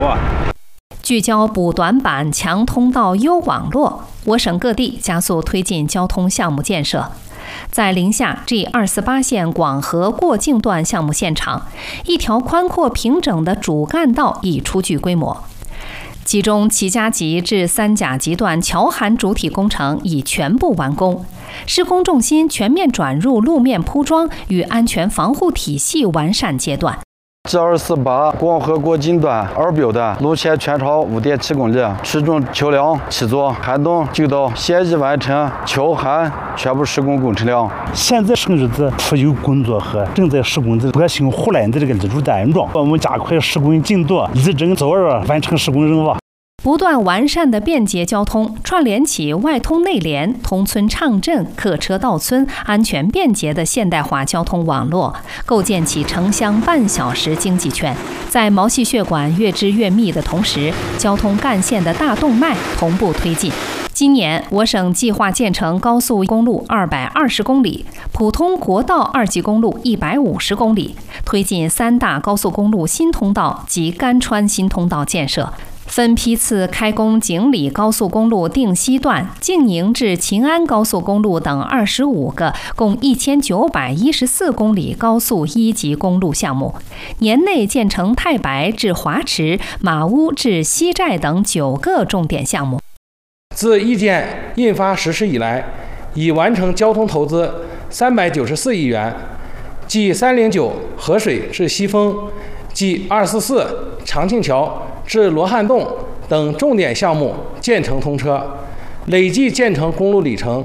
聚焦补短板、强通道、优网络，我省各地加速推进交通项目建设。在临夏 G248 线广河过境段项目现场，一条宽阔平整的主干道已初具规模。其中7甲级至3甲级段桥涵主体工程已全部完工，施工重心全面转入路面铺装与安全防护体系完善阶段。 G248 广河过境段2标的路线全长5.7公里，始终桥梁7座，涵洞9道，现已完成桥涵全部施工工程量。 现在省日子出油工作和正在施工的恶性护栏的这个立柱的安装，我们加快施工进度，力争早日完成施工任务。 不断完善的便捷交通，串联起外通内联、同村畅镇、客车到村、安全便捷的现代化交通网络，构建起城乡半小时经济圈。在毛细血管越织越密的同时，交通干线的大动脉同步推进。今年，我省计划建成高速公路220公里，普通国道2级公路150公里，推进3大高速公路新通道及甘川新通道建设。分批次开工锦里高速公路定西段、静宁至秦安高速公路等25个，共1914公里高速1级公路项目。年内建成太白至华池、马屋至西寨等9个重点项目。 自意见印发实施以来，已完成交通投资394亿元，即309河水至西丰、即244长庆桥至罗汉洞等重点项目建成通车，累计建成公路里程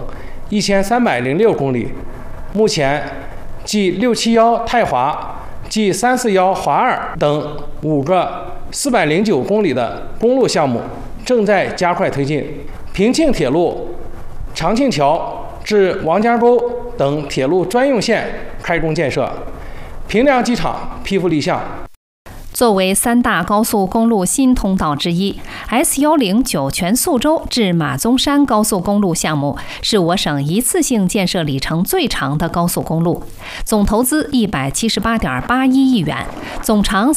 1306公里。目前，即671太华、即341华二等5个409公里的公路项目正在加快推进。平庆铁路、长庆桥至王家沟等铁路专用线开工建设，平凉机场批复立项。 作为3大高速公路新通道之一 ，S10酒泉宿州至马宗山高速公路项目是我省一次性建设里程最长的高速公路，总投资178.81亿元，总长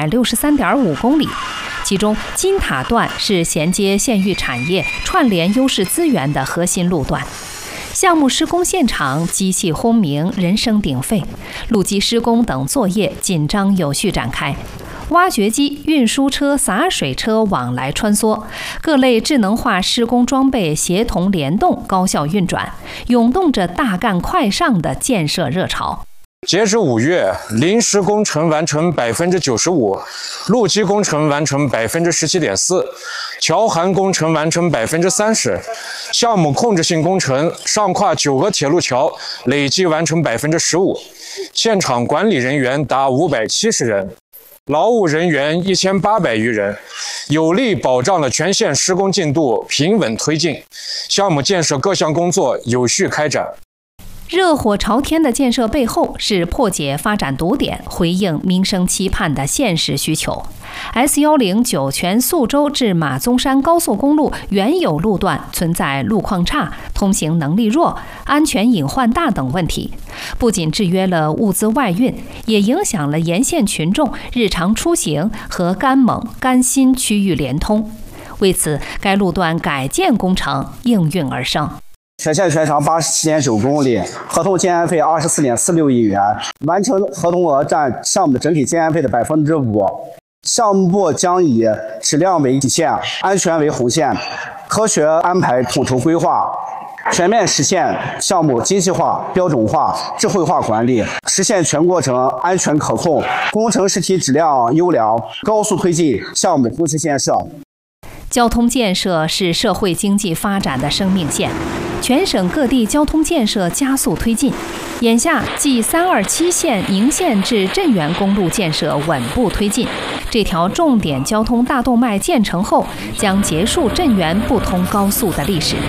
363.5公里。其中，金塔段是衔接县域产业、串联优势资源的核心路段。项目施工现场机器轰鸣，人声鼎沸，路基施工等作业紧张有序展开。挖掘机、运输车、洒水车往来穿梭，各类智能化施工装备协同联动，高效运转，涌动着大干快上的建设热潮。 截至5月，临时工程完成95%，路基工程完成17.4%，桥涵工程完成30%，项目控制性工程上跨9个铁路桥累计完成15%，现场管理人员达570人，劳务人员1800余人，有力保障了全线施工进度平稳推进，项目建设各项工作有序开展。 热火朝天的建设背后是破解发展堵点，回应民生期盼的现实需求。S10酒泉宿州至马宗山高速公路原有路段存在路况差、通行能力弱、安全隐患大等问题，不仅制约了物资外运，也影响了沿线群众日常出行和甘锰、甘辛区域联通。为此，该路段改建工程应运而生。 全线全长87.9公里，合同建安费24.46亿元，完成合同额占项目的整体建安费的5%。项目部将以质量为底线，安全为红线，科学安排统筹规划，全面实现项目精细化、标准化、智慧化管理，实现全过程安全可控，工程实体质量优良，高速推进项目都市建设。 交通建设是社会经济发展的生命线，全省各地交通建设加速推进。眼下，继327线宁县至镇原公路建设稳步推进，这条重点交通大动脉建成后，将结束镇原不通高速的历史。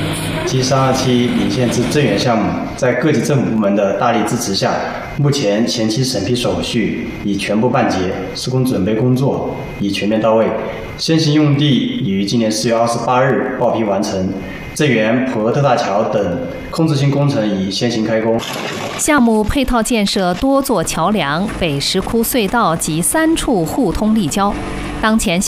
G327宁县至镇原项目在各级政府部门的大力支持下，目前前期审批手续已全部办结，施工准备工作已全面到位。先行用地已于今年4月28日报批完成，镇原普和特大桥等控制性工程已先行开工。 项目配套建设多座桥梁、北石窟隧道及3处互通立交， 当前